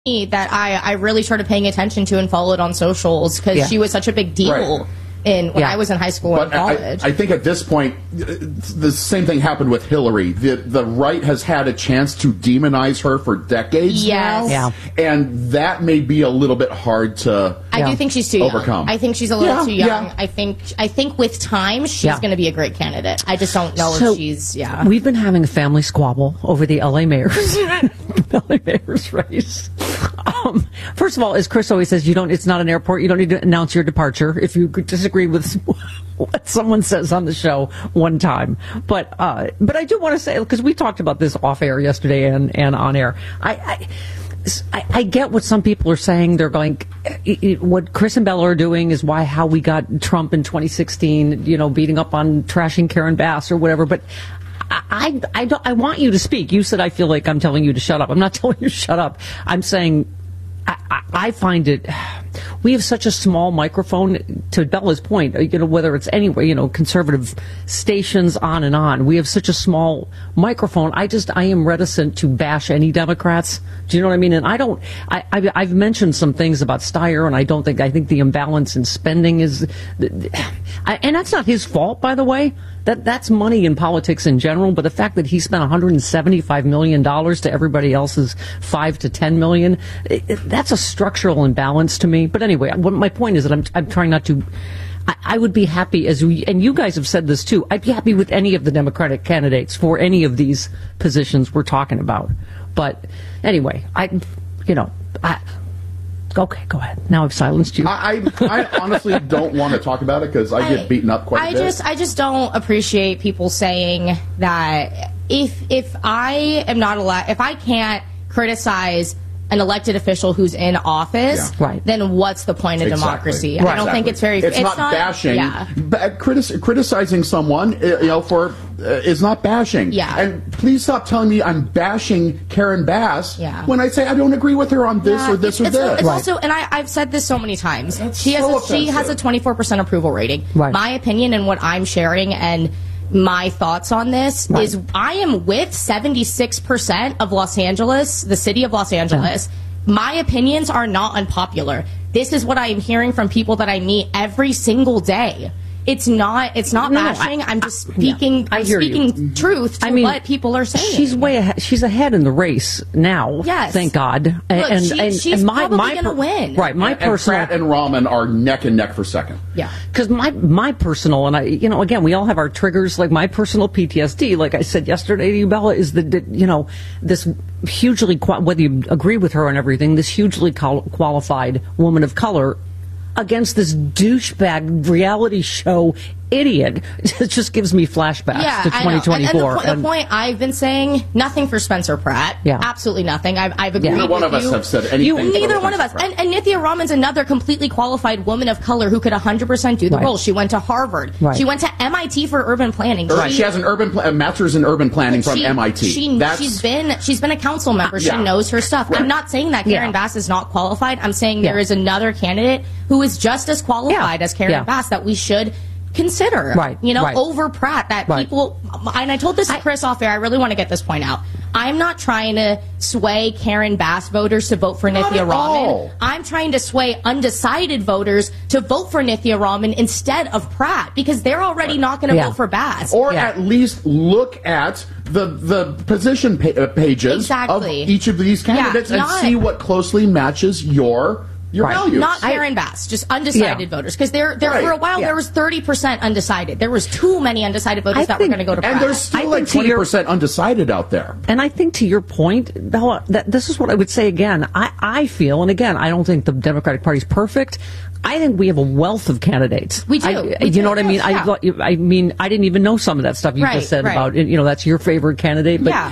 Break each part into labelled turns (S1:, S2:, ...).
S1: that I really started paying attention to and followed on socials because she was such a big deal when I was in high school and college.
S2: I think at this point, the same thing happened with Hillary. The right has had a chance to demonize her for decades now.
S3: Yeah.
S2: And that may be a little bit hard to
S1: I do think she's too
S2: overcome.
S1: young. I think she's a little too young. I think with time, she's going to be a great candidate. I just don't know if she's,
S3: We've been having a family squabble over the LA mayor's race. First of all, as Chris always says, it's not an airport. You don't need to announce your departure if you disagree with what someone says on the show one time. But I do want to say, because we talked about this off air yesterday and on air, I get what some people are saying. They're going, what Chris and Bella are doing is how we got Trump in 2016, beating up on trashing Karen Bass or whatever. But I want you to speak. You said I feel like I'm telling you to shut up. I'm not telling you to shut up. I'm saying I find it. We have such a small microphone. To Bella's point, whether it's anywhere, conservative stations, on and on. We have such a small microphone. I am reticent to bash any Democrats. Do you know what I mean? And I've mentioned some things about Steyer, and I think the imbalance in spending is, and that's not his fault, by the way. That's money in politics in general, but the fact that he spent $175 million to everybody else's $5 to $10 million, that's a structural imbalance to me. But anyway, my point is that I'm trying not to. I would be happy, and you guys have said this too, I'd be happy with any of the Democratic candidates for any of these positions we're talking about. But anyway, okay, go ahead. Now I've silenced you.
S2: I honestly don't want to talk about it because I get beaten up quite a bit.
S1: I just don't appreciate people saying that if I am not allowed, if I can't criticize an elected official who's in office, then what's the point of democracy? I don't think it's very.
S2: It's not bashing. Criticizing someone, is not bashing. And please stop telling me I'm bashing Karen Bass when I say I don't agree with her on this or this or this.
S1: It's also, and I've said this so many times. She has a 24% approval rating. My opinion and what I'm sharing and my thoughts on this is I am with 76% of Los Angeles, the city of Los Angeles. My opinions are not unpopular. This is what I am hearing from people that I meet every single day. It's not bashing. I'm just speaking. I'm speaking truth to what people are saying.
S3: She's way ahead. She's ahead in the race now.
S1: Yes,
S3: thank God.
S1: Look, she's probably going to win.
S3: Right, my personal.
S2: Pratt and Rahman are neck and neck for second.
S1: Yeah,
S3: because my personal, and again, we all have our triggers. Like my personal PTSD, like I said yesterday to you, Bella, is this hugely, whether you agree with her on everything, this hugely qualified woman of color against this douchebag reality show idiot. It just gives me flashbacks to 2024.
S1: And the point I've been saying, nothing for Spencer Pratt. Absolutely nothing. I've agreed with you.
S2: Neither one of us have said anything.
S1: Neither one of us. And Nithya Raman's another completely qualified woman of color who could 100% do the role. She went to Harvard. She went to MIT for urban planning.
S2: She has a master's in urban planning from MIT.
S1: She's been a council member. She knows her stuff. I'm not saying that Karen Bass is not qualified. I'm saying there is another candidate who is just as qualified as Karen Bass that we should consider, over Pratt, that people, and I told this to Chris off air, I really want to get this point out. I'm not trying to sway Karen Bass voters to vote for Nithya Raman. I'm trying to sway undecided voters to vote for Nithya Raman instead of Pratt, because they're already not going to vote for Bass.
S2: Or at least look at the position pages of each of these candidates and see what closely matches your values.
S1: Not Karen Bass, just undecided voters. Because there for a while, there was 30% undecided. There was too many undecided voters that were going to go to Pratt.
S2: And there's still like 20% undecided out there.
S3: And I think to your point, Bella, this is what I would say again. I feel, and again, I don't think the Democratic Party is perfect. I think we have a wealth of candidates.
S1: We do.
S3: You know what I mean? I mean, I didn't even know some of that stuff you just said about, that's your favorite candidate. But,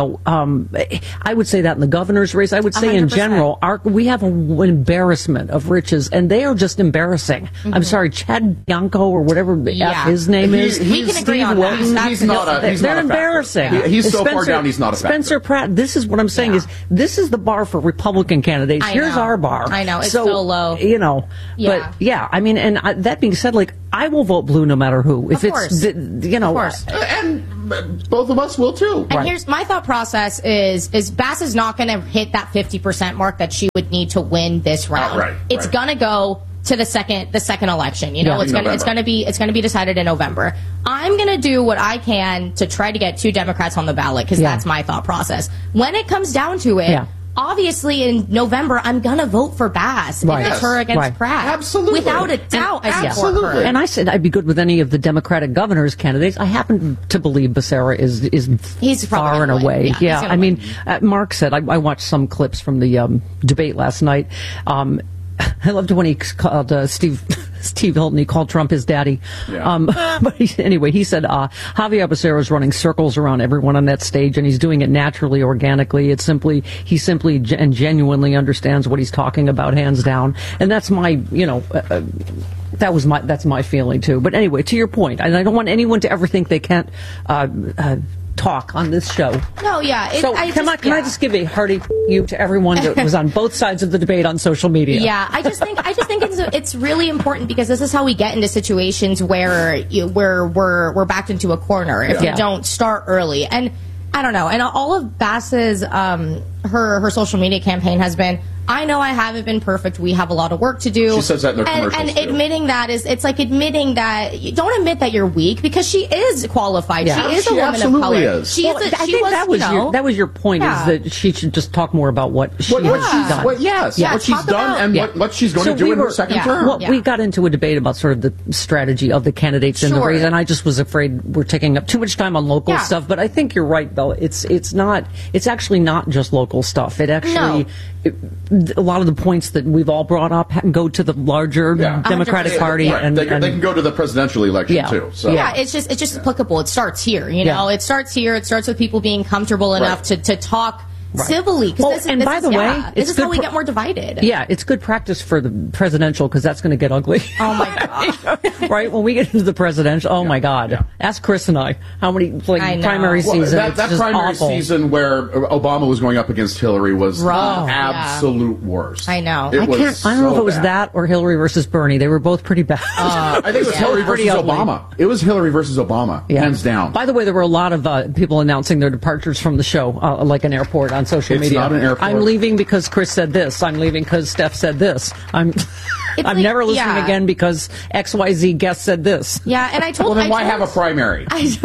S3: I would say that in the governor's race. I would say 100%. In general, we have an embarrassment of riches, and they are just embarrassing. I'm sorry, Chad Bianco or whatever his name is.
S1: We can agree on that.
S2: He's not
S3: they're embarrassing.
S2: He's so far down, he's not a factor.
S3: Spencer Pratt, this is what I'm saying is, this is the bar for Republican candidates. Here's our bar.
S1: I know, it's so low.
S3: But I mean, and that being said, like, I will vote blue no matter who. If it's, you know,
S2: and both of us will too.
S1: And here's my thought process: is Bass is not going to hit that 50% mark that she would need to win this round. It's going to go to the second election. You know, it's going to be decided in November. I'm going to do what I can to try to get 2 Democrats on the ballot because that's my thought process. When it comes down to it. Obviously, in November, I'm going to vote for Bass if it's her against Pratt.
S2: Absolutely.
S1: Without a doubt, I support her.
S3: And I said I'd be good with any of the Democratic governor's candidates. I happen to believe Becerra is far and away. I mean, Mark said, I watched some clips from the debate last night. I loved when he called Steve Hilton. He called Trump his daddy. But anyway, he said Javier Becerra is running circles around everyone on that stage, and he's doing it naturally, organically. He simply and genuinely understands what he's talking about, hands down. And that's my, that's my feeling too. But anyway, to your point, and I don't want anyone to ever think they can't talk on this show.
S1: No,
S3: so can I just give a hearty you to everyone that was on both sides of the debate on social media?
S1: Yeah, I just think it's really important because this is how we get into situations where we're backed into a corner if we don't start early. And I don't know. And all of Bass's her social media campaign has been, I know I haven't been perfect. We have a lot of work to do.
S2: She says that in her commercials
S1: and admitting that it's like admitting that you don't admit that you're weak because she is qualified.
S2: Yeah.
S1: She is a woman of color.
S2: Is.
S3: That was your point. Is that she should just talk more about what she's done.
S2: What she's done and what she's going to do in her second term.
S3: Well, we got into a debate about sort of the strategy of the candidates in the race, and I just was afraid we're taking up too much time on local stuff. But I think you're right, though. It's actually not just local stuff. It actually. A lot of the points that we've all brought up go to the larger Democratic Party,
S2: and they can go to the presidential election too. So.
S1: Yeah, it's just applicable. It starts here. You know, it starts here. It starts with people being comfortable enough to talk civilly.
S3: This is
S1: how we get more divided.
S3: Yeah, it's good practice for the presidential because that's going to get ugly.
S1: Oh my god!
S3: Right when we get into the presidential, oh my god! Ask Chris and I how many primary seasons.
S2: That primary season where Obama was going up against Hillary was absolute worst.
S1: I know.
S3: I don't know if it was that or Hillary versus Bernie. They were both pretty bad.
S2: I think it was Hillary versus Obama. It was Hillary versus Obama, hands down.
S3: By the way, there were a lot of people announcing their departures from the show, like an airport. On social media.
S2: It's not an airport.
S3: I'm leaving because Chris said this. I'm leaving because Steph said this. I'm never listening again because XYZ guest said this.
S1: Yeah, and I told.
S2: Well, then why have a primary?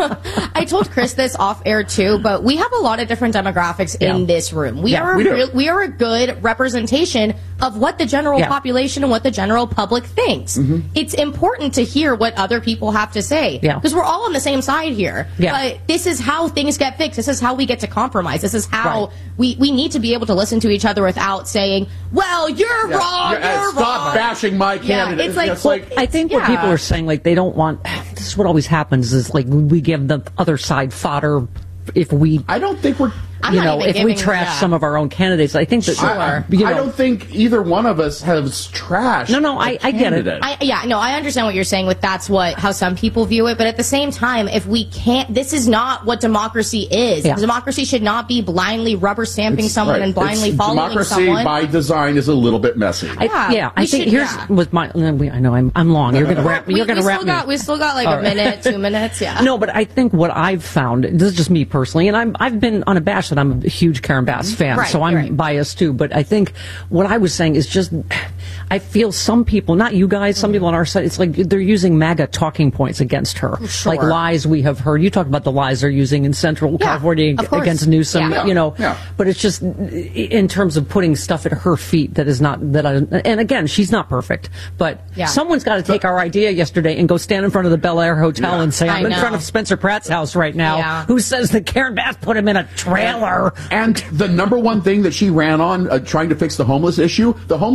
S1: I told Chris this off air too, but we have a lot of different demographics in this room. We are a good representation of what the general population and what the general public thinks. Mm-hmm. It's important to hear what other people have to say because we're all on the same side here. Yeah. But this is how things get fixed. This is how we get to compromise. This is how we need to be able to listen to each other without saying, well, you're wrong, you're wrong.
S2: Stop bashing my candidate.
S1: It's like,
S3: I think what people are saying, like, they don't want, this is what always happens, is like we give the other side fodder if we...
S2: I don't think we're...
S3: if we trash some of our own candidates, I think that...
S2: I don't think either one of us has trashed
S3: I get it.
S1: I understand what you're saying with how some people view it, but at the same time, if we can't... This is not what democracy is. Yeah. Democracy should not be blindly rubber stamping someone and blindly following someone.
S2: Democracy by design is a little bit messy.
S3: I think here's with my... I know I'm long. You're going to wrap me.
S1: We still got like a minute, 2 minutes,
S3: No, but I think what I've found, this is just me personally, and I've been unabashed that I'm a huge Karen Bass fan, so I'm biased too. But I think what I was saying is just, I feel some people, not you guys, some people on our side, it's like they're using MAGA talking points against her, like lies we have heard. You talked about the lies they're using in Central California against Newsom, But it's just in terms of putting stuff at her feet that is not and again, she's not perfect, but someone's got to take our idea yesterday and go stand in front of the Bel Air Hotel and say, I'm in front of Spencer Pratt's house right now. Who says that Karen Bass put him in a trailer?
S2: And the number one thing that she ran on trying to fix the homeless issue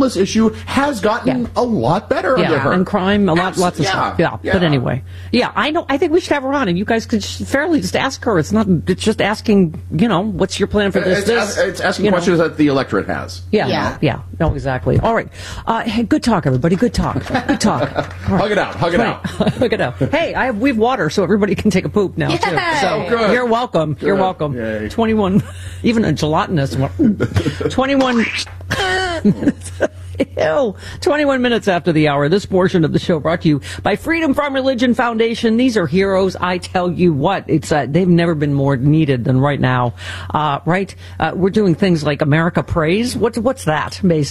S2: has gotten a lot better under her.
S3: And crime, lots of stuff. But anyway, I think we should have her on, and you guys could fairly just ask her. It's just asking, what's your plan for this?
S2: It's asking questions that the electorate has.
S3: No, exactly. All right. Hey, good talk, everybody. Good talk. Good talk.
S2: Hug it out. Hug it out.
S3: Hey, we have water, so everybody can take a poop now, too. So
S2: good.
S3: You're welcome. You're welcome.
S2: Yay.
S3: 21, even a gelatinous one. 21. Ew. 21 minutes after the hour. This portion of the show brought to you by Freedom From Religion Foundation. These are heroes. I tell you what, it's they've never been more needed than right now. We're doing things like America Prays. What's that, basically?